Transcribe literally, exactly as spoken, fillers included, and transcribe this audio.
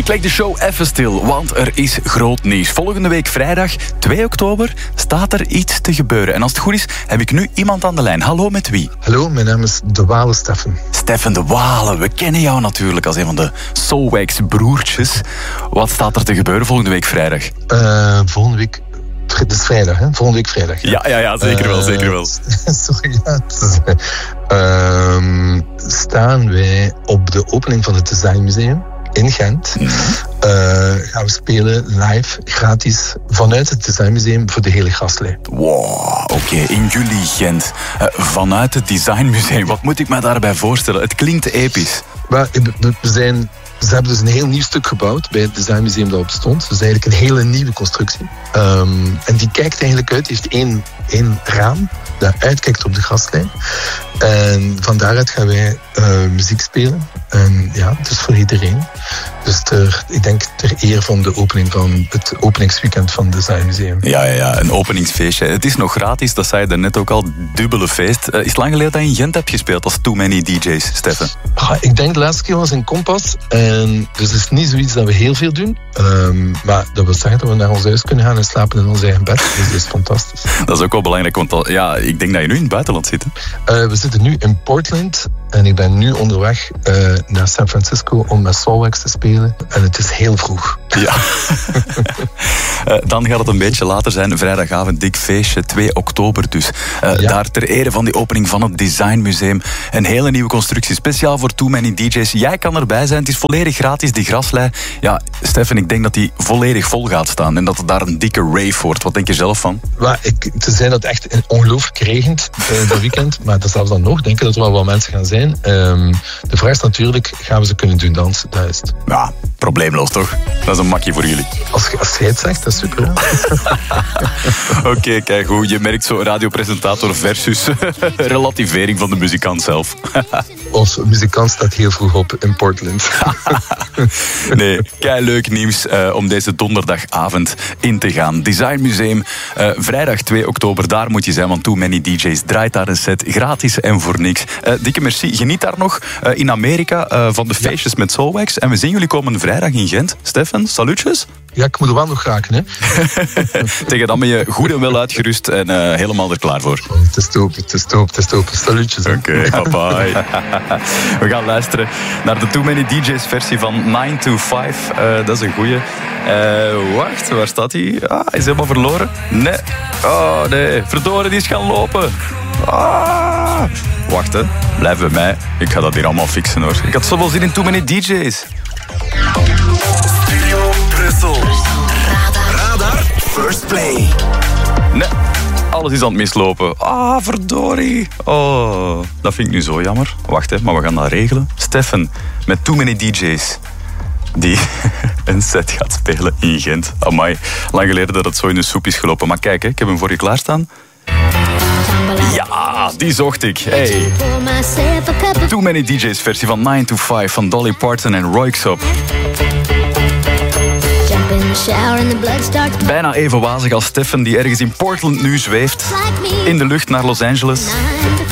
Ik leg de show even stil, want er is groot nieuws. Volgende week vrijdag, twee oktober, staat er iets te gebeuren. En als het goed is, heb ik nu iemand aan de lijn. Hallo, met wie? Hallo, mijn naam is De Wale Steffen. Steffen De Wale, we kennen jou natuurlijk als een van de Soulwax broertjes. Wat staat er te gebeuren volgende week vrijdag? Uh, volgende week... Het is vrijdag, hè? Volgende week vrijdag. Ja, ja, ja, ja zeker uh, wel, zeker wel. Sorry, ja. Is, uh, staan wij op de opening van het Design Museum in Gent. Mm-hmm. Uh, gaan we spelen live, gratis, vanuit het Design Museum voor de hele gastlei. Wow, oké, okay. In juli Gent. Uh, vanuit het Design Museum. Wat moet ik me daarbij voorstellen? Het klinkt episch. Maar, we zijn... Ze hebben dus een heel nieuw stuk gebouwd bij het Design Museum dat op stond. Dus eigenlijk een hele nieuwe constructie. Um, en die kijkt eigenlijk uit, heeft één, één raam dat uitkijkt op de gastlijn. En van daaruit gaan wij uh, muziek spelen. En ja, het is voor iedereen. Dus ter, ik denk ter eer van de opening van het openingsweekend van het Design Museum. Ja, ja, ja, een openingsfeestje. Het is nog gratis, dat zei je net ook al, dubbele feest. Uh, is het lang geleden dat je in Gent hebt gespeeld als Too Many D J's, Steffen? Ah, ik denk de laatste keer was in Kompas. En dus het is niet zoiets dat we heel veel doen. Um, maar dat wil zeggen dat we naar ons huis kunnen gaan en slapen in ons eigen bed. Dus dat is fantastisch. Dat is ook wel belangrijk, want al, ja, ik denk dat je nu in het buitenland zit. Uh, we zitten nu in Portland. En ik ben nu onderweg uh, naar San Francisco om met Soulwax te spelen. En het is heel vroeg. Ja. uh, dan gaat het een beetje later zijn. Vrijdagavond, dik feestje, twee oktober dus. Uh, ja. Daar ter ere van die opening van het Design Museum. Een hele nieuwe constructie, speciaal voor Too Many D J's. Jij kan erbij zijn, het is volledig gratis, die graslei. Ja, Steffen, ik denk dat die volledig vol gaat staan. En dat het daar een dikke rave wordt. Wat denk je zelf van? Maar ik, te zijn dat echt ongelooflijk regent uh, dat weekend. Maar dat zelfs dan nog, denk ik dat er wel wat mensen gaan zijn. Um, de vraag is natuurlijk, gaan we ze kunnen doen dansen? Dat is het. Ja, probleemloos toch? Dat is een makje voor jullie. Als, als jij het zegt, dat is super. Oké, okay, kijk goed. Je merkt zo radiopresentator versus relativering van de muzikant zelf. Of muzikant staat heel vroeg op in Portland. Nee, kei leuk nieuws uh, om deze donderdagavond in te gaan. Design Museum, uh, vrijdag twee oktober, daar moet je zijn, want Too Many D J's draait daar een set, gratis en voor niks. Uh, dikke merci. Geniet daar nog uh, in Amerika uh, van de feestjes ja. met Soulwax. En we zien jullie komende vrijdag in Gent. Steffen, salutjes. Ja, ik moet er wel nog raken, hè. Tegen dan ben je goed en wel uitgerust en uh, helemaal er klaar voor. Oh, het is top, het is top, het is top. Salutjes. Oké, okay, bye bye. We gaan luisteren naar de Too Many D J's versie van nine to five. Uh, dat is een goeie. Uh, wacht, waar staat hij? Ah, hij is helemaal verloren. Nee. Oh, nee. Verdorie, die is gaan lopen. Ah. Wacht, hè. Blijf bij mij. Ik ga dat hier allemaal fixen, hoor. Ik had zoveel zin in Too Many D J's. Studio Brussel. Radar. Radar. First play. Nee, alles is aan het mislopen. Ah, verdorie. Oh, dat vind ik nu zo jammer. Wacht, hè, maar we gaan dat regelen. Steffen, met Too Many D J's, die een set gaat spelen in Gent. Amai, lang geleden dat het zo in de soep is gelopen. Maar kijk, hè, ik heb hem voor je klaarstaan. Ja, die zocht ik. Hey. Too Many D J's versie van nine to five van Dolly Parton en Röyksopp. Bijna even wazig als Steffen die ergens in Portland nu zweeft. In de lucht naar Los Angeles.